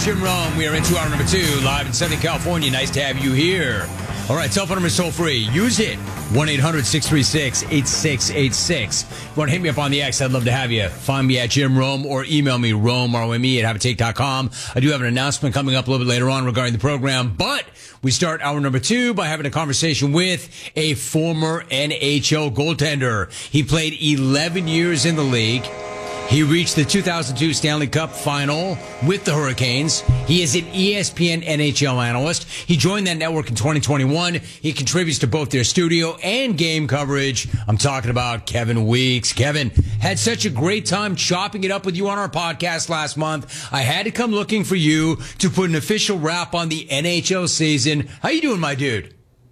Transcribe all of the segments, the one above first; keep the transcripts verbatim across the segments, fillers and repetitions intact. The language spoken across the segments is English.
Jim Rome. We are into hour number two, live in Southern California. Nice to have you here. All right, cell phone number is toll free. Use it. one eight hundred six three six eight six eight six. If you want to hit me up on the X, I'd love to have you. Find me at Jim Rome or email me, Rome, R O M E, at have a take dot com. I do have an announcement coming up a little bit later on regarding the program, but we start hour number two by having a conversation with a former N H L goaltender. He played eleven years in the league. He reached the two thousand two Stanley Cup final with the Hurricanes. He is an E S P N N H L analyst. He joined that network in twenty twenty-one. He contributes to both their studio and game coverage. I'm talking about Kevin Weeks. Kevin, had such a great time chopping it up with you on our podcast last month. I had to come looking for you to put an official wrap on the N H L season. How you doing, my dude?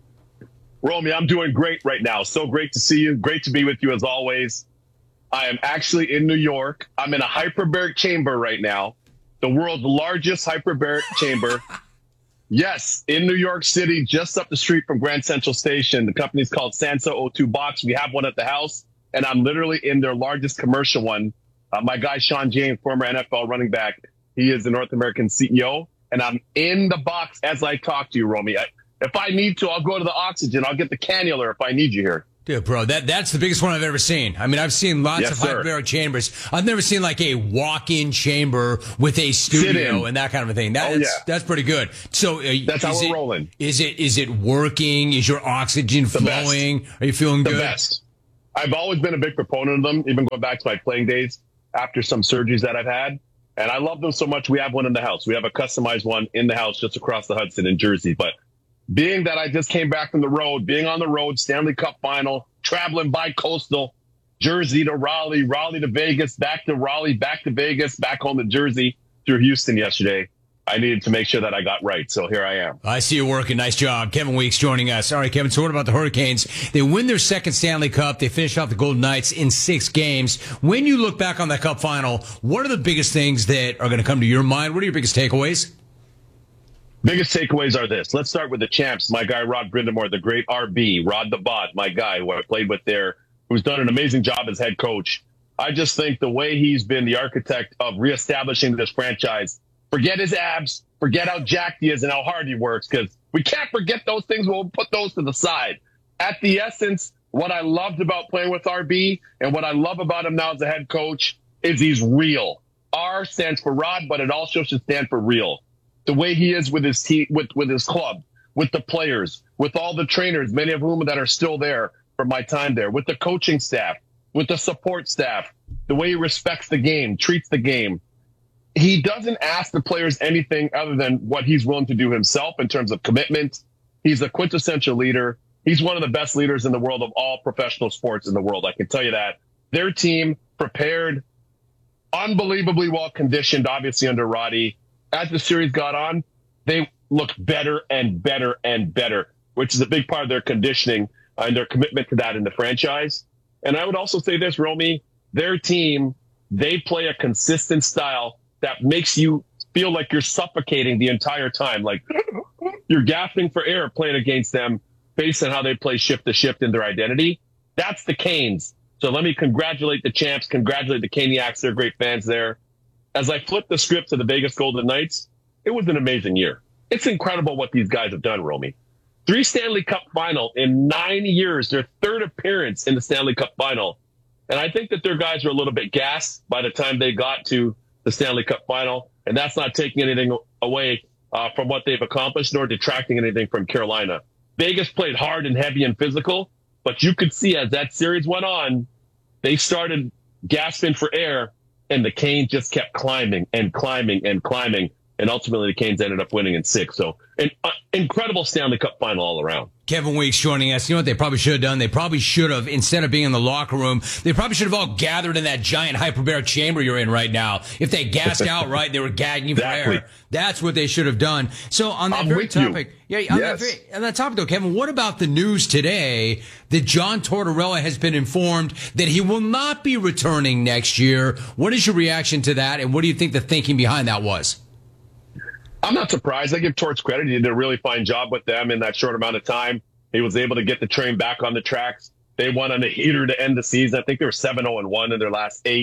Romy, I'm doing great right now. So great to see you. Great to be with you as always. I am actually in New York. I'm in a hyperbaric chamber right now, the world's largest hyperbaric chamber. Yes, in New York City, just up the street from Grand Central Station. The company's called Sansa O two Box. We have one at the house, and I'm literally in their largest commercial one. Uh, my guy, Sean James, former N F L running back, he is the North American C E O, and I'm in the box as I talk to you, Romy. I, if I need to, I'll go to the oxygen. I'll get the cannula if I need you here. Dude, bro, that that's the biggest one I've ever seen. I mean, I've seen lots yes, of sir. hyperbaric chambers. I've never seen like a walk-in chamber with a studio and that kind of a thing. That, oh, that's, yeah. that's pretty good. So uh, that's how we're it, rolling. Is it is it working? Is your oxygen the flowing? Best. Are you feeling the good? The best. I've always been a big proponent of them, even going back to my playing days after some surgeries that I've had. And I love them so much. We have one in the house. We have a customized one in the house just across the Hudson in Jersey. But being that I just came back from the road, being on the road, Stanley Cup final, traveling by coastal, Jersey to Raleigh, Raleigh to Vegas, back to Raleigh, back to Vegas, back home to Jersey through Houston yesterday. I needed to make sure that I got right. So here I am. I see you working. Nice job. Kevin Weeks joining us. All right, Kevin, so what about the Hurricanes? They win their second Stanley Cup. They finish off the Golden Knights in six games. When you look back on that Cup final, what are the biggest things that are going to come to your mind? What are your biggest takeaways? Biggest takeaways are this. Let's start with the champs. My guy, Rod Brindamore, the great R B, Rod the Bot, my guy who I played with there, who's done an amazing job as head coach. I just think the way he's been the architect of reestablishing this franchise, forget his abs, forget how jacked he is and how hard he works, because we can't forget those things. We'll put those to the side. At the essence, what I loved about playing with R B and what I love about him now as a head coach is he's real. R stands for Rod, but it also should stand for real. The way he is with his team, with, with his club, with the players, with all the trainers, many of whom that are still there from my time there, with the coaching staff, with the support staff, the way he respects the game, treats the game. He doesn't ask the players anything other than what he's willing to do himself in terms of commitment. He's a quintessential leader. He's one of the best leaders in the world of all professional sports in the world. I can tell you that. Their team prepared, unbelievably well conditioned, obviously under Roddy. As the series got on, they looked better and better and better, which is a big part of their conditioning and their commitment to that in the franchise. And I would also say this, Romy, their team, they play a consistent style that makes you feel like you're suffocating the entire time. Like you're gasping for air playing against them based on how they play shift to shift in their identity. That's the Canes. So let me congratulate the champs, congratulate the Caniacs. They're great fans there. As I flipped the script to the Vegas Golden Knights, it was an amazing year. It's incredible what these guys have done, Romy. Three Stanley Cup final in nine years, their third appearance in the Stanley Cup final. And I think that their guys are a little bit gassed by the time they got to the Stanley Cup final. And that's not taking anything away uh, from what they've accomplished, nor detracting anything from Carolina. Vegas played hard and heavy and physical, but you could see as that series went on, they started gasping for air. And the Canes just kept climbing and climbing and climbing. And ultimately, the Canes ended up winning in six. So an uh, incredible Stanley Cup final all around. Kevin Weeks joining us. You know what they probably should have done? They probably should have, instead of being in the locker room, they probably should have all gathered in that giant hyperbaric chamber you're in right now. If they gassed out right, they were gagging exactly. for air. That's what they should have done. So on that I'm very with topic, you. yeah, on, yes. that very, on that topic though, Kevin, what about the news today that John Tortorella has been informed that he will not be returning next year? What is your reaction to that, and what do you think the thinking behind that was? I'm not surprised. I give Torts credit. He did a really fine job with them in that short amount of time. He was able to get the train back on the tracks. They won on a heater to end the season. I think they were seven oh and one in their last eight.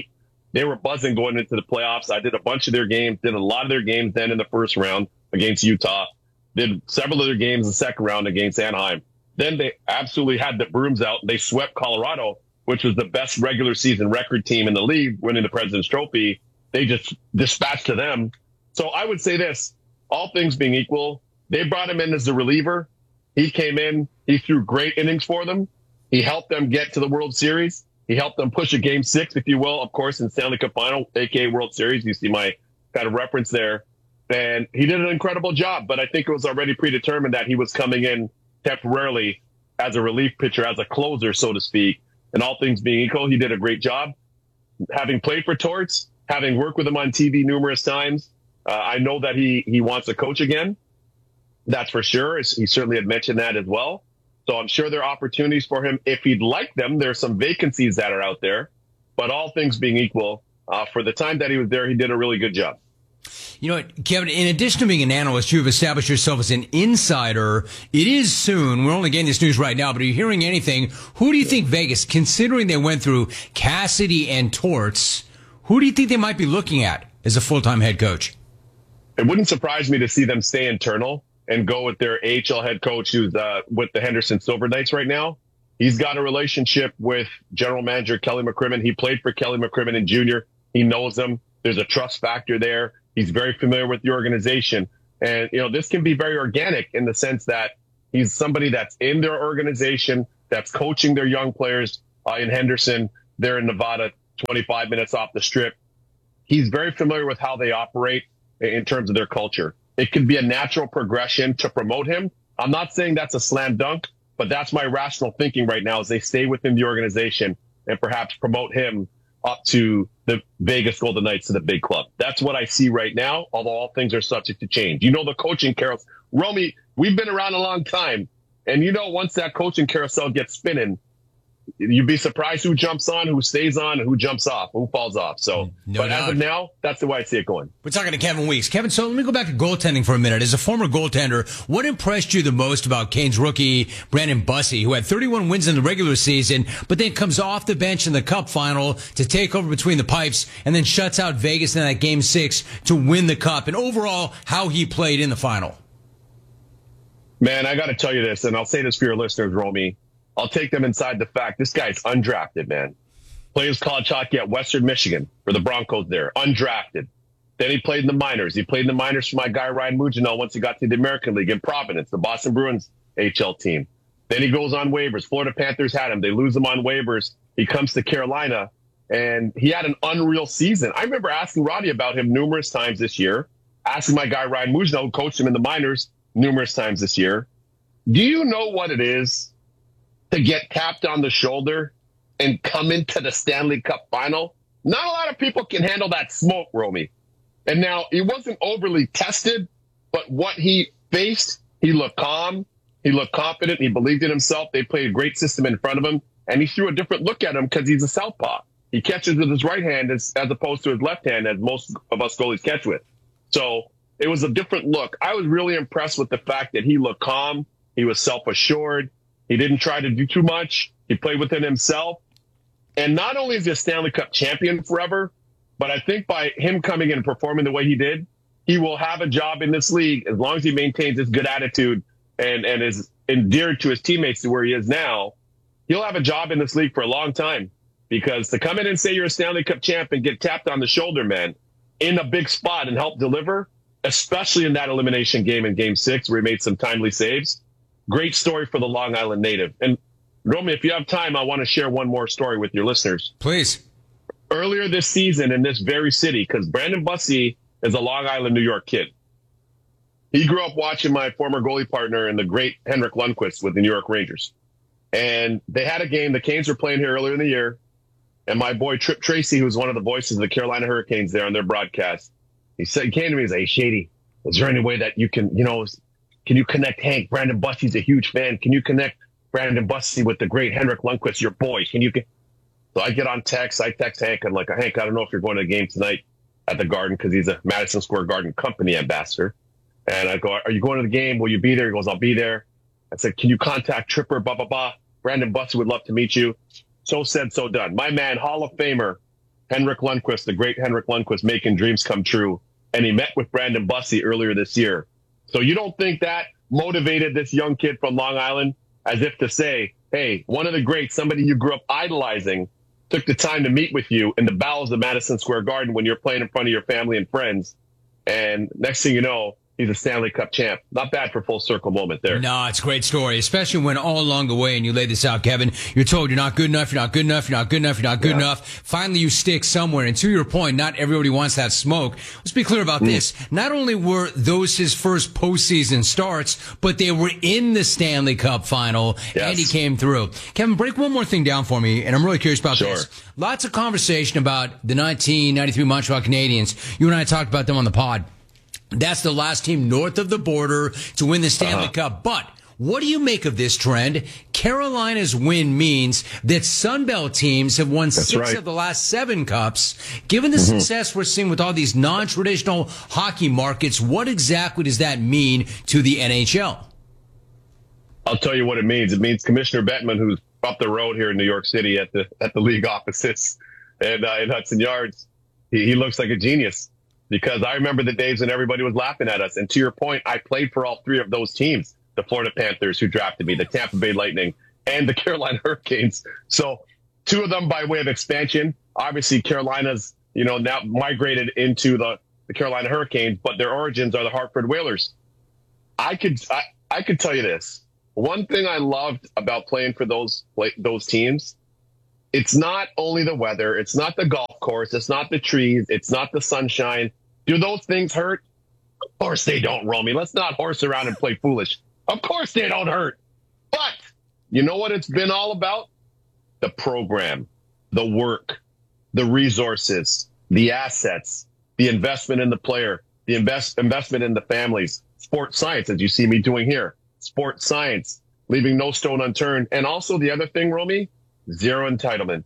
They were buzzing going into the playoffs. I did a bunch of their games, did a lot of their games then in the first round against Utah, did several of their games in the second round against Anaheim. Then they absolutely had the brooms out. They swept Colorado, which was the best regular season record team in the league, winning the President's Trophy. They just dispatched to them. So I would say this, all things being equal, they brought him in as a reliever. He came in, he threw great innings for them. He helped them get to the World Series. He helped them push a game six, if you will, of course, in Stanley Cup Final, a k a. World Series. You see my kind of reference there. And he did an incredible job, but I think it was already predetermined that he was coming in temporarily as a relief pitcher, as a closer, so to speak. And all things being equal, he did a great job. Having played for Torts, having worked with him on T V numerous times, uh, I know that he, he wants to coach again. That's for sure. He certainly had mentioned that as well. So I'm sure there are opportunities for him if he'd like them. There's some vacancies that are out there. But all things being equal, uh, for the time that he was there, he did a really good job. You know what, Kevin, in addition to being an analyst, you've established yourself as an insider. It is soon. We're only getting this news right now, but are you hearing anything? Who do you think Vegas, considering they went through Cassidy and Torts, who do you think they might be looking at as a full-time head coach? It wouldn't surprise me to see them stay internal and go with their A H L head coach who's uh, with the Henderson Silver Knights right now. He's got a relationship with general manager Kelly McCrimmon. He played for Kelly McCrimmon in junior. He knows him. There's a trust factor there. He's very familiar with the organization. And, you know, this can be very organic in the sense that he's somebody that's in their organization, that's coaching their young players uh, in Henderson. They're in Nevada, twenty-five minutes off the strip. He's very familiar with how they operate in terms of their culture. It could be a natural progression to promote him. I'm not saying that's a slam dunk, but that's my rational thinking right now, is they stay within the organization and perhaps promote him up to the Vegas Golden Knights, to the big club. That's what I see right now, although all things are subject to change. You know, the coaching carousel, Romy, we've been around a long time, and you know, once that coaching carousel gets spinning, you'd be surprised who jumps on, who stays on, and who jumps off, who falls off. So, no but doubt. As of now, that's the way I see it going. We're talking to Kevin Weeks. Kevin, so let me go back to goaltending for a minute. As a former goaltender, what impressed you the most about Canes rookie Brandon Bussi, who had thirty-one wins in the regular season, but then comes off the bench in the Cup final to take over between the pipes and then shuts out Vegas in that game six to win the Cup, and overall how he played in the final? Man, I got to tell you this, and I'll say this for your listeners, Romy. I'll take them inside the fact. This guy's undrafted, man. Plays college hockey at Western Michigan for the Broncos there. Undrafted. Then he played in the minors. He played in the minors for my guy Ryan Mugino once he got to the American League in Providence, the Boston Bruins H L team. Then he goes on waivers. Florida Panthers had him. They lose him on waivers. He comes to Carolina, and he had an unreal season. I remember asking Roddy about him numerous times this year, asking my guy Ryan Mugino, who coached him in the minors, numerous times this year. Do you know what it is to get tapped on the shoulder and come into the Stanley Cup final? Not a lot of people can handle that smoke, Romy. And now, he wasn't overly tested, but what he faced, he looked calm, he looked confident, he believed in himself. They played a great system in front of him, and he threw a different look at him because he's a southpaw. He catches with his right hand as, as opposed to his left hand, as most of us goalies catch with. So it was a different look. I was really impressed with the fact that he looked calm, he was self-assured, he didn't try to do too much. He played within himself. And not only is he a Stanley Cup champion forever, but I think by him coming in and performing the way he did, he will have a job in this league as long as he maintains his good attitude and, and is endeared to his teammates to where he is now. He'll have a job in this league for a long time, because to come in and say you're a Stanley Cup champ and get tapped on the shoulder, man, in a big spot and help deliver, especially in that elimination game in game six where he made some timely saves. Great story for the Long Island native. And Romy, if you have time, I want to share one more story with your listeners. Please. Earlier this season in this very city, because Brandon Bussi is a Long Island, New York kid. He grew up watching my former goalie partner and the great Henrik Lundqvist with the New York Rangers. And they had a game. The Canes were playing here earlier in the year. And my boy Trip Tracy, who was one of the voices of the Carolina Hurricanes there on their broadcast, he said, he came to me and said, "Hey, Shady, is there any way that you can, you know, can you connect Hank? Brandon Bussi's a huge fan. Can you connect Brandon Bussi with the great Henrik Lundqvist, your boy? Can you?" So I get on text. I text Hank. I'm like, "Hank, I don't know if you're going to a game tonight at the Garden," because he's a Madison Square Garden company ambassador. And I go, "Are you going to the game? Will you be there?" He goes, "I'll be there." I said, "Can you contact Tripper, blah, blah, blah. Brandon Bussi would love to meet you." So said, so done. My man, Hall of Famer, Henrik Lundqvist, the great Henrik Lundqvist, making dreams come true. And he met with Brandon Bussey earlier this year. So you don't think that motivated this young kid from Long Island as if to say, hey, one of the greats, somebody you grew up idolizing, took the time to meet with you in the bowels of Madison Square Garden when you're playing in front of your family and friends. And next thing you know, he's a Stanley Cup champ. Not bad for full circle moment there. No, it's a great story, especially when all along the way, and you laid this out, Kevin, you're told you're not good enough, you're not good enough, you're not good enough, you're not good yeah. enough. Finally, you stick somewhere. And to your point, not everybody wants that smoke. Let's be clear about mm. this. Not only were those his first postseason starts, but they were in the Stanley Cup final, yes. and he came through. Kevin, break one more thing down for me, and I'm really curious about sure. this. Lots of conversation about the nineteen ninety-three Montreal Canadiens. You and I talked about them on the pod. That's the last team north of the border to win the Stanley uh-huh. Cup. But what do you make of this trend? Carolina's win means that Sunbelt teams have won That's six right. of the last seven cups. Given the mm-hmm. success we're seeing with all these non-traditional hockey markets, what exactly does that mean to the N H L? I'll tell you what it means. It means Commissioner Bettman, who's up the road here in New York City at the at the league offices and uh, in Hudson Yards, he, he looks like a genius. Because I remember the days when everybody was laughing at us. And to your point, I played for all three of those teams. The Florida Panthers, who drafted me, the Tampa Bay Lightning, and the Carolina Hurricanes. So two of them by way of expansion. Obviously, Carolina's, you know, now migrated into the, the Carolina Hurricanes, but their origins are the Hartford Whalers. I could I, I could tell you this. One thing I loved about playing for those those teams, it's not only the weather, it's not the golf course, it's not the trees, it's not the sunshine. Do those things hurt? Of course they don't, Romy. Let's not horse around and play foolish. Of course they don't hurt. But you know what it's been all about? The program, the work, the resources, the assets, the investment in the player, the invest investment in the families, sports science, as you see me doing here, sports science, leaving no stone unturned. And also the other thing, Romy, zero entitlement.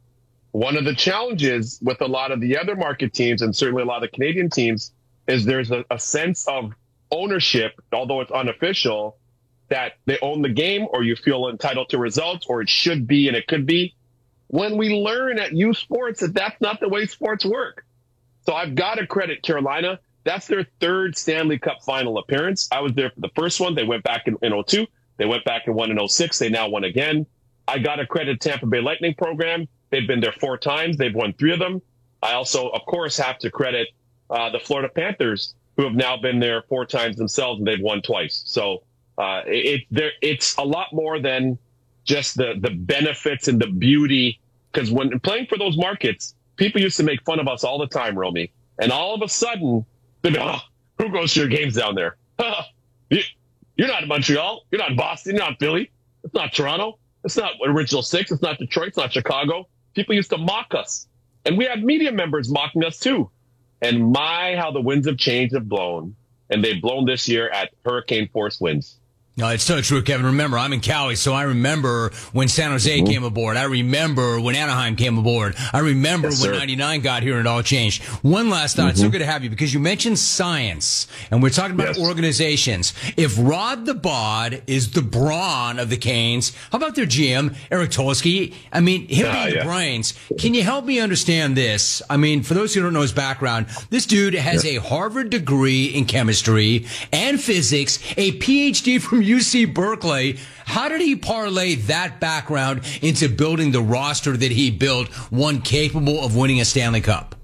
One of the challenges with a lot of the other market teams, and certainly a lot of the Canadian teams, is there's a, a sense of ownership, although it's unofficial, that they own the game, or you feel entitled to results, or it should be and it could be. When we learn at U Sports that that's not the way sports work. So I've got to credit Carolina. That's their third Stanley Cup final appearance. I was there for the first one. They went back in, in oh two. They went back and won in oh six. They now won again. I got to credit Tampa Bay Lightning program. They've been there four times. They've won three of them. I also, of course, have to credit uh, the Florida Panthers, who have now been there four times themselves, and they've won twice. So uh, it, it it's a lot more than just the, the benefits and the beauty. Because when playing for those markets, people used to make fun of us all the time, Romy. And all of a sudden, they'd be, oh, who goes to your games down there? you, you're not in Montreal. You're not in Boston. You're not Philly. It's not Toronto. It's not Original Six. It's not Detroit. It's not Chicago. People used to mock us. And we had media members mocking us too. And my, how the winds of change have blown. And they've blown this year at hurricane force winds. No, it's so true, Kevin. Remember, I'm in Cali, so I remember when San Jose mm-hmm. came aboard. I remember when Anaheim came aboard. I remember yes, when sir. ninety-nine got here and it all changed. One last thought. Mm-hmm. It's so good to have you because you mentioned science, and we're talking about yes. organizations. If Rod the Bod is the brawn of the Canes, how about their G M, Eric Tulsky? I mean, him uh, being yeah. the brains. Can you help me understand this? I mean, for those who don't know his background, this dude has yeah. a Harvard degree in chemistry and physics, a P H D from U C Berkeley. How did he parlay that background into building the roster that he built, one capable of winning a Stanley Cup?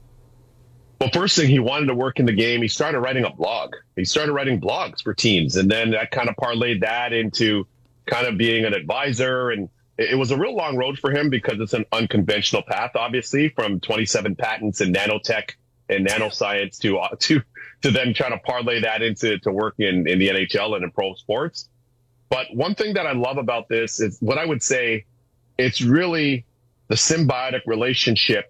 Well, first thing, he wanted to work in the game. He started writing a blog. He started writing blogs for teams, and then that kind of parlayed that into kind of being an advisor. And it was a real long road for him because it's an unconventional path, obviously, from twenty-seven patents in nanotech and nanoscience to uh, to to then trying to parlay that into to working in, in the N H L and in pro sports. But one thing that I love about this is what I would say, it's really the symbiotic relationship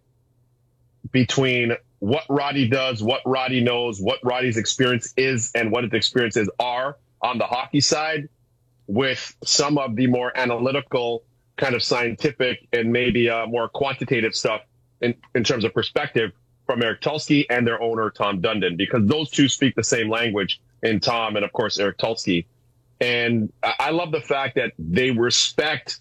between what Roddy does, what Roddy knows, what Roddy's experience is, and what his experiences are on the hockey side with some of the more analytical, kind of scientific and maybe uh, more quantitative stuff in, in terms of perspective from Eric Tulsky and their owner, Tom Dundon, because those two speak the same language in Tom and, of course, Eric Tulsky. And I love the fact that they respect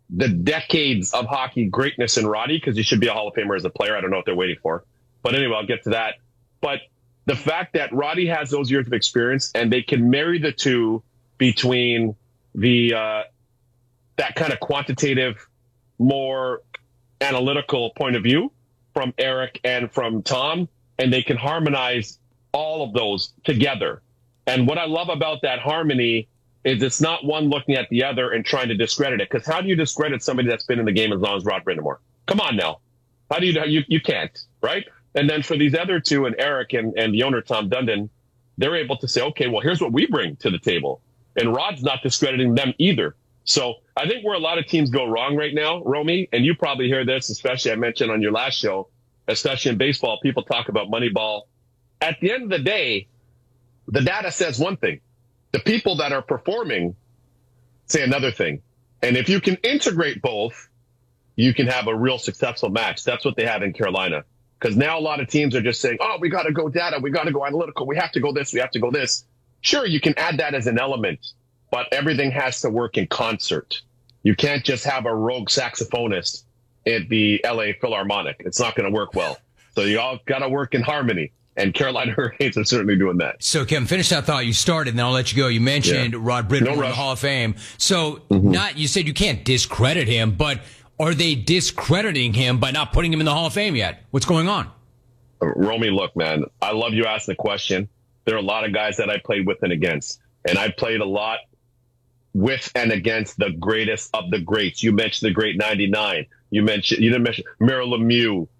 the decades of hockey greatness in Roddy, because he should be a Hall of Famer as a player. I don't know what they're waiting for. But anyway, I'll get to that. But the fact that Roddy has those years of experience and they can marry the two between the uh, that kind of quantitative, more analytical point of view from Eric and from Tom, and they can harmonize all of those together. And what I love about that harmony is it's not one looking at the other and trying to discredit it. Because how do you discredit somebody that's been in the game as long as Rod Brind'Amour? Come on now. How do you, you, you can't, right? And then for these other two, and Eric and, and the owner, Tom Dundon, they're able to say, okay, well, here's what we bring to the table. And Rod's not discrediting them either. So I think where a lot of teams go wrong right now, Romy, and you probably hear this, especially I mentioned on your last show, especially in baseball, people talk about Moneyball. At the end of the day, the data says one thing. The people that are performing say another thing. And if you can integrate both, you can have a real successful match. That's what they have in Carolina. Because now a lot of teams are just saying, oh, we got to go data, we got to go analytical, we have to go this, we have to go this. Sure, you can add that as an element, but everything has to work in concert. You can't just have a rogue saxophonist at the L A Philharmonic. It's not going to work well. So you all got to work in harmony. And Carolina Hurricanes are certainly doing that. So, Kevin, finish that thought you started, and then I'll let you go. You mentioned yeah. Rod Brind'Amour no in the Hall of Fame. So, mm-hmm. not you said you can't discredit him, but are they discrediting him by not putting him in the Hall of Fame yet? What's going on? Romy, look, man, I love you asking the question. There are a lot of guys that I played with and against, and I played a lot with and against the greatest of the greats. You mentioned the great ninety-nine. You mentioned you didn't mention Mario Lemieux.